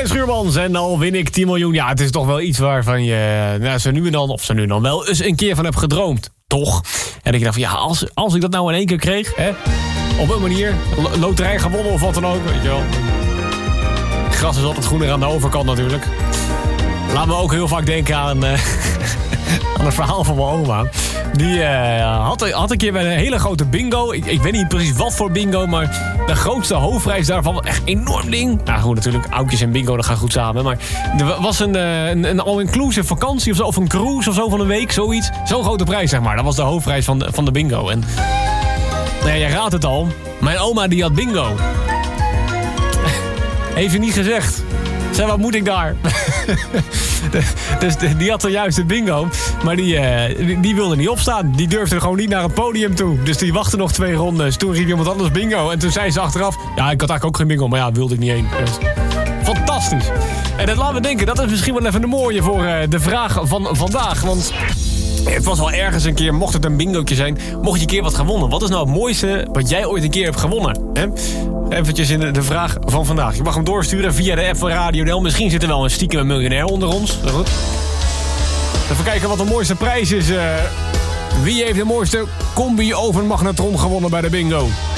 Arjen Schuurmans en al win ik 10 miljoen. Ja, het is toch wel iets waarvan je zo nu en dan wel eens een keer van hebt gedroomd. Toch? En ik dacht van ja, als ik dat nou in één keer kreeg, hè, op een manier, loterij gewonnen of wat dan ook, weet je wel. Gras is altijd groener aan de overkant natuurlijk. Laat me ook heel vaak denken aan het verhaal van mijn oma. Die had een keer bij een hele grote bingo. Ik weet niet precies wat voor bingo, maar de grootste hoofdprijs daarvan, echt enorm ding. Nou goed, natuurlijk, oudjes en bingo, dat gaat goed samen. Maar er was een all-inclusive vakantie of zo, of een cruise of zo van een week, zoiets. Zo'n grote prijs, zeg maar. Dat was de hoofdprijs van de bingo. En nou ja, je raadt het al, mijn oma die had bingo. Heeft ze niet gezegd. Zeg, wat moet ik daar? Dus die had zojuist de bingo. Maar die wilde niet opstaan. Die durfde gewoon niet naar het podium toe. Dus die wachtte nog 2 rondes. Toen riep iemand anders bingo. En toen zei ze achteraf, ja, ik had eigenlijk ook geen bingo. Maar ja, wilde ik niet heen. Dus, fantastisch. En dat laat me denken, dat is misschien wel even een mooie voor de vraag van vandaag. Want het was wel ergens een keer, mocht het een bingootje zijn, mocht je een keer wat gewonnen. Wat is nou het mooiste wat jij ooit een keer hebt gewonnen? Hè? Eventjes in de vraag van vandaag. Je mag hem doorsturen via de app van Radio NL. Misschien zit er wel een stiekem miljonair onder ons. Goed. Even kijken wat de mooiste prijs is. Wie heeft de mooiste combi-oven magnetron gewonnen bij de bingo?